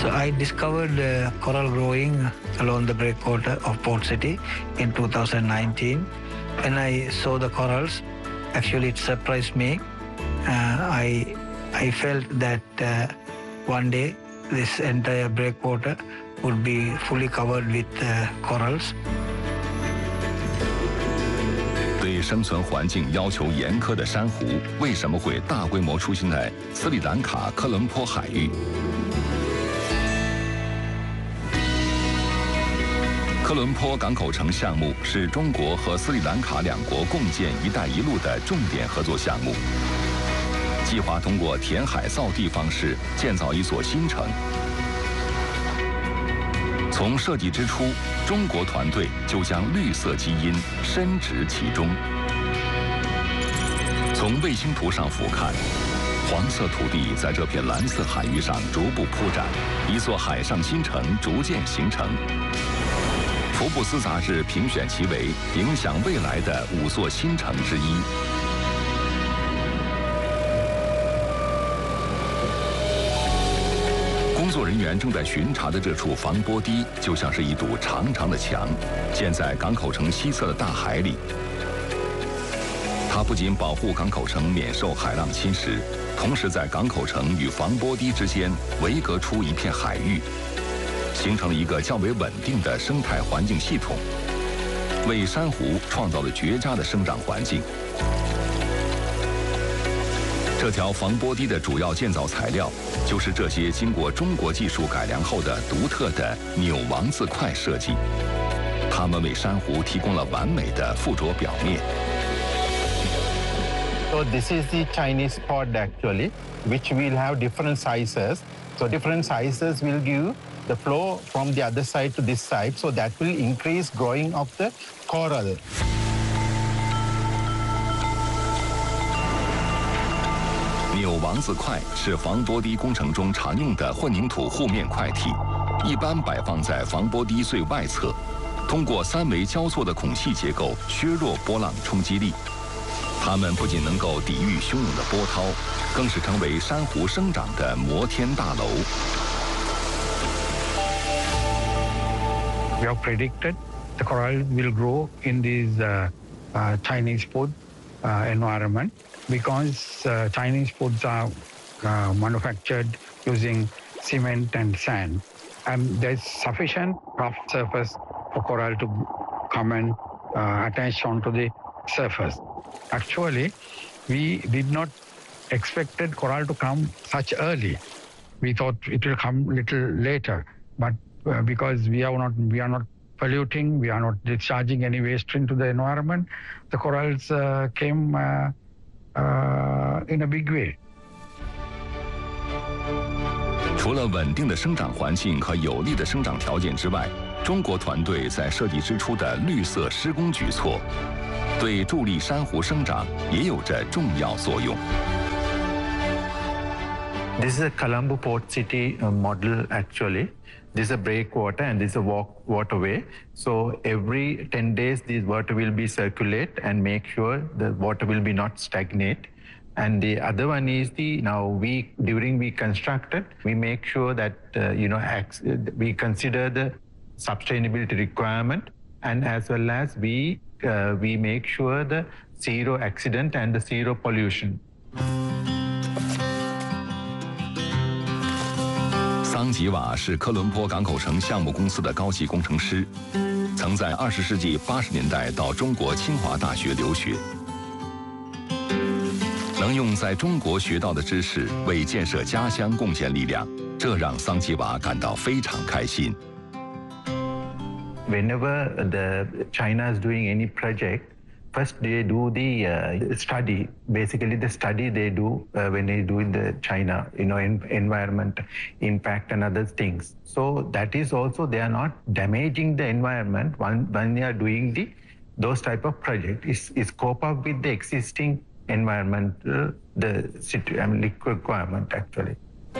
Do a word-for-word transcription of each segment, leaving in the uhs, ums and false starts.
So I discovered uh, coral growing along the breakwater of Port City in two thousand nineteen. When I saw the corals, actually it surprised me. Uh, I I felt that uh, one day this entire breakwater would be fully covered with uh, corals. 对生存环境要求严苛的珊瑚，为什么会大规模出现在斯里兰卡科伦坡海域？科伦坡港口城项目是中国和斯里兰卡两国共建“一带一路”的重点合作项目，计划通过填海造地方式建造一所新城。从设计之初，中国团队就将绿色基因深植其中。从卫星图上俯瞰，黄色土地在这片蓝色海域上逐步铺展，一座海上新城逐渐形成。福布斯杂志评选其为影响未来的五座新城之一。工作人员正在巡查的这处防波堤，就像是一堵长长的墙，建在港口城西侧的大海里。它不仅保护港口城免受海浪侵蚀，同时在港口城与防波堤之间围隔出一片海域，形成了一个较为稳定的生态环境系统，为珊瑚创造了绝佳的生长环境。这条防波堤的主要建造材料就是这些经过中国技术改良后的独特的扭王字块设计，它们为珊瑚提供了完美的附着表面。 So this is the Chinese pod actually, which will have different sizes. So different sizes will give the flow from the other side to this side, so that will increase growing of the coral. 扭王字块是防波堤工程中常用的混凝土护面块体，一般摆放在防波堤最外侧，通过三维交错的孔隙结构削弱波浪冲击力。它们不仅能够抵御汹涌的波涛，更是成为珊瑚生长的摩天大楼。 We have predicted the coral will grow in this uh, uh, Chinese food uh, environment because uh, Chinese foods are uh, manufactured using cement and sand, and there's sufficient rough surface for coral to come and uh, attach onto the surface. Actually, we did not expected coral to come such early. We thought it will come little later, but uh, because we are not we are not polluting, we are not discharging any waste into the environment, the corals uh, came uh, uh, in a big way. 除了稳定的生长环境和有利的生长条件之外，中国团队在设计之初的绿色施工举措，对助力珊瑚生长也有着重要作用。 This is a Colombo Port City uh, model actually. This is a breakwater and this is a walk waterway. So every ten days, this water will be circulate and make sure the water will be not stagnate. And the other one is the now we during we constructed, we make sure that uh, you know we consider the sustainability requirement, and as well as we uh, we make sure the zero accident and the zero pollution. 桑吉瓦是科伦坡港口城项目公司的高级工程师，曾在二十世纪八十年代到中国清华大学留学。能用在中国学到的知识为建设家乡贡献力量，这让桑吉瓦感到非常开心。 Whenever the China is doing any project, first they do the uh, study. Basically, the study they do uh, when they do in the China, you know, in, environment impact and other things. So that is also they are not damaging the environment when when they are doing the those type of project. Is is cope up with the existing environmental the situ I mean requirement actually.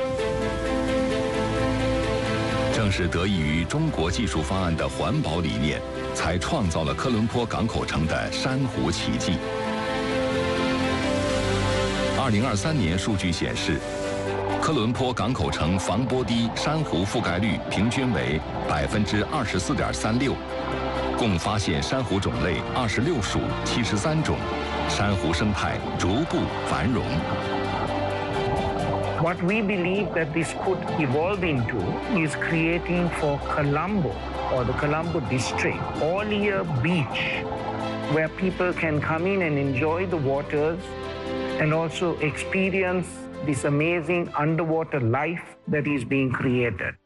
正是得益于中国技术方案的环保理念，才创造了科伦坡港口城的珊瑚奇迹。二零二三年数据显示， 科伦坡港口城防波堤珊瑚覆盖率平均为百分之二十四点三六，共发现珊瑚种类二十六属七十三种，珊瑚生态逐步繁荣。 What we believe that this could evolve into is creating for Colombo or the Colombo district all-year beach where people can come in and enjoy the waters and also experience this amazing underwater life that is being created.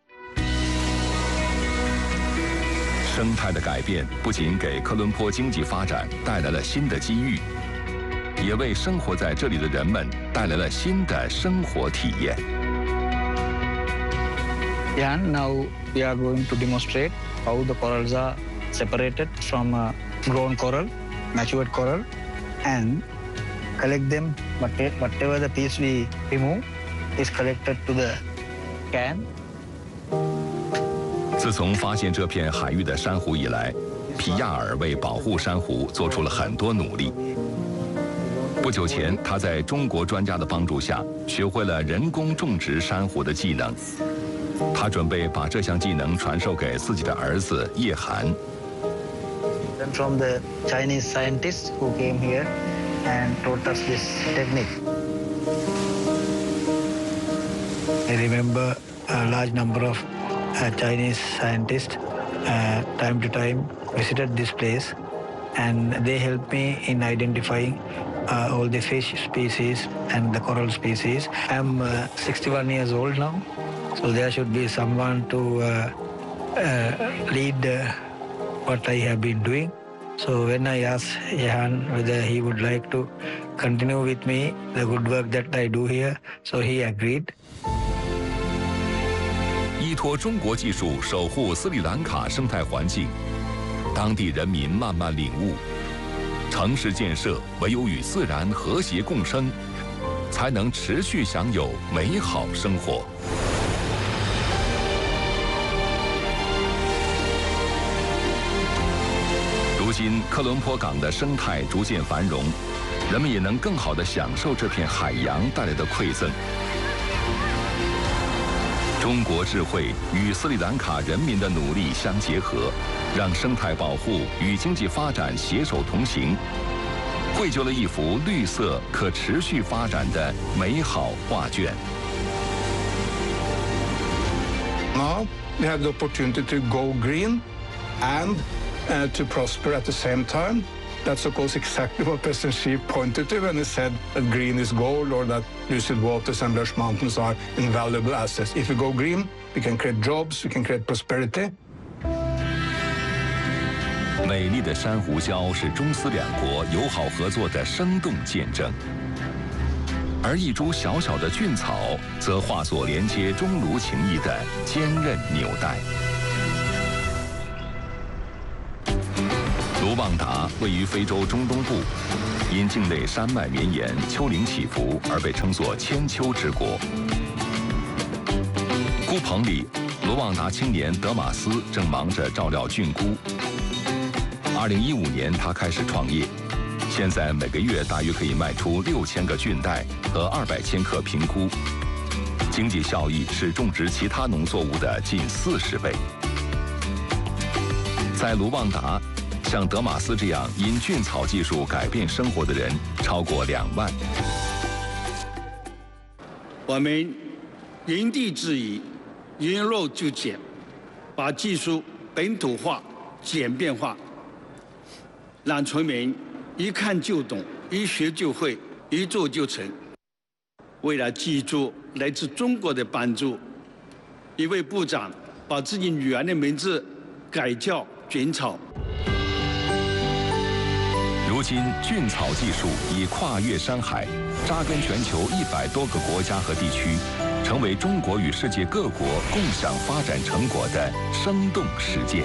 生态的改变不仅给科伦坡经济发展带来了新的机遇，也为生活在这里的人们带来了新的生活体验。 And now we are going to demonstrate how the corals are separated from uh, grown coral, matured coral, and collect them. Whatever the piece we remove is collected to the can. 自从发现这片海域的珊瑚以来，皮亚尔为保护珊瑚做出了很多努力。不久前，他在中国专家的帮助下，学会了人工种植珊瑚的技能。他准备把这项技能传授给自己的儿子叶涵。 From the Chinese scientists who came here and taught us this technique. I remember a large number of uh, Chinese scientists uh, time to time visited this place, and they helped me in identifying uh, all the fish species and the coral species. I'm uh, sixty-one years old now, so there should be someone to uh, uh, lead uh, what I have been doing. So when I asked Jehan whether he would like to continue with me the good work that I do here, so he agreed. 依托中国技术守护斯里兰卡生态环境，当地人民慢慢领悟，城市建设唯有与自然和谐共生，才能持续享有美好生活。如今，科伦坡港的生态逐渐繁荣，人们也能更好地享受这片海洋带来的馈赠。中国智慧与斯里兰卡人民的努力相结合，让生态保护与经济发展携手同行，绘就了一幅绿色可持续发展的美好画卷。 Now we have the opportunity to go green and uh, to prosper at the same time. That's of course exactly what President Xi pointed to when he said that green is gold, or that lucid waters and lush mountains are invaluable assets. If we go green, we can create jobs, we can create prosperity. 美丽的珊瑚礁是中斯两国友好合作的生动见证，而一株小小的菌草则化作连接中卢情谊的坚韧纽带。卢旺达位于非洲中东部，因境内山脉绵延、丘陵起伏而被称作千丘之国。菇棚里，卢旺达青年德马斯正忙着照料菌菇。二零一五年，他开始创业，现在每个月大约可以卖出六千个菌袋和二百千克平菇，经济效益是种植其他农作物的近四十倍。在卢旺达，像德马斯这样因菌草技术改变生活的人超过两万。 我们因地制宜，因弱就减，把技术本土化、简便化，让村民一看就懂，一学就会，一做就成。为了记住来自中国的帮助，一位部长把自己女儿的名字改叫菌草。 如今，菌草技术已跨越山海，扎根全球一百多个国家和地区，成为中国与世界各国共享发展成果的生动实践。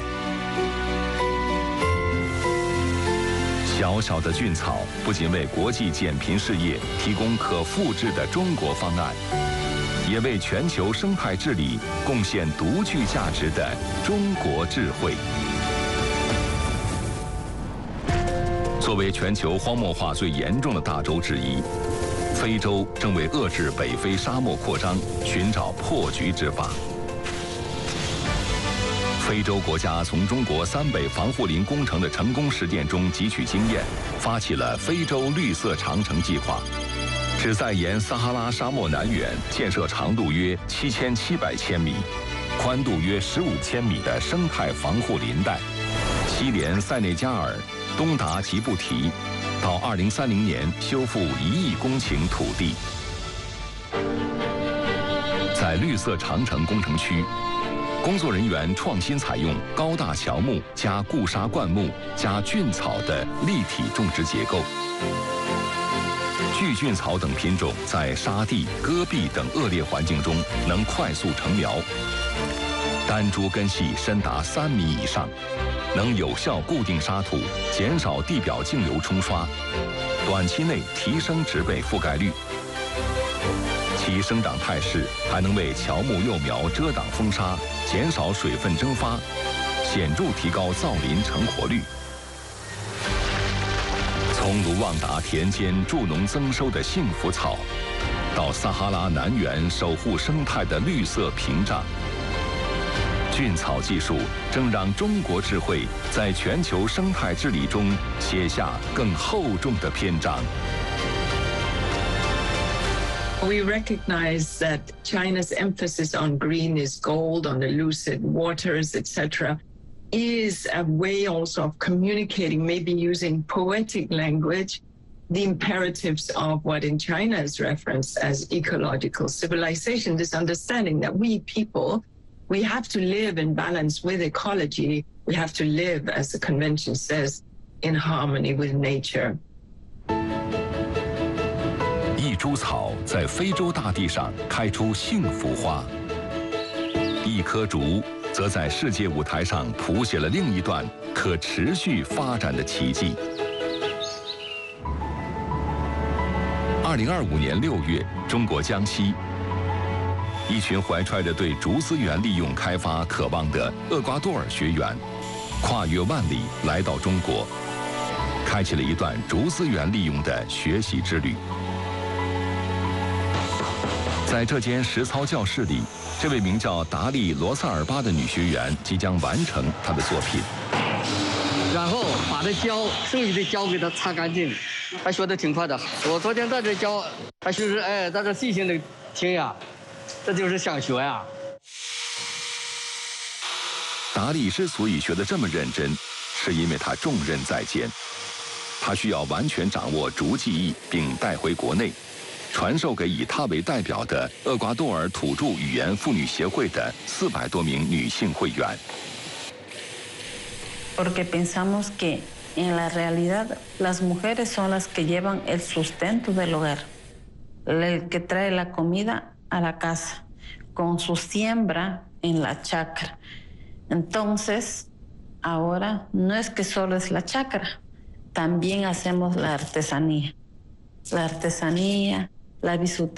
小小的菌草不仅为国际减贫事业提供可复制的中国方案，也为全球生态治理贡献独具价值的中国智慧。作为全球荒漠化最严重的大洲之一， 非洲正为遏制北非沙漠扩张寻找破局之法。非洲国家从中国三北防护林工程的成功实践中汲取经验，发起了非洲绿色长城计划，旨在沿撒哈拉沙漠南缘建设长度约七千七百千米、宽度约十五千米的生态防护林带，西连塞内加尔，东达吉布提，到二零三零年修复一亿公顷土地。在绿色长城工程区，工作人员创新采用高大乔木加固沙灌木加菌草的立体种植结构。巨菌草等品种在沙地、戈壁等恶劣环境中能快速成苗，单株根系深达三米以上，能有效固定沙土，减少地表径流冲刷，短期内提升植被覆盖率。其生长态势还能为乔木幼苗遮挡风沙，减少水分蒸发，显著提高造林成活率。从卢旺达田间助农增收的幸福草，到撒哈拉南缘守护生态的绿色屏障，菌草技术正让中国智慧在全球生态治理中写下更厚重的篇章。 We recognize that China's emphasis on green is gold, on the lucid waters, et cetera, is a way also of communicating, maybe using poetic language, the imperatives of what in China is referenced as ecological civilization, this understanding that we people, we have to live in balance with ecology. We have to live, as the convention says, in harmony with nature. 一株草在非洲大地上开出幸福花，一棵竹则在世界舞台上谱写了另一段可持续发展的奇迹。二零二五年六月，中国江西，一群怀揣着对竹资源利用开发渴望的厄瓜多尔学员，跨越万里来到中国，开启了一段竹资源利用的学习之旅。在这间实操教室里，这位名叫达利·罗萨尔巴的女学员即将完成她的作品。 然后把这胶剩余的胶给它擦干净，他学的挺快的。我昨天在这教，他就是哎，在这细心的听呀，这就是想学呀。 达利之所以学得这么认真，是因为他重任在肩，他需要完全掌握竹技艺，并带回国内。传授给以他为代表的厄瓜多尔土著语言妇女协会的四百多名女性会员。 Porque pensamos que en la realidad las mujeres son las que llevan el sustento del hogar, el que trae la comida a la casa, con su siembra en la chacra. Entonces, ahora no es que solo es la chacra, también hacemos la artesanía. La artesanía, la bisutería.